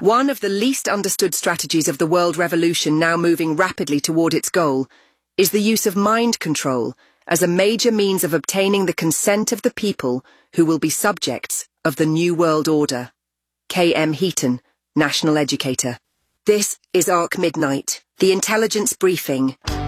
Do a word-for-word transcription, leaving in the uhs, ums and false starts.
One of the least understood strategies of the world revolution, now moving rapidly toward its goal, is the use of mind control as a major means of obtaining the consent of the people who will be subjects of the New World Order. K M Heaton, National Educator. This is Arc Midnight, the intelligence briefing.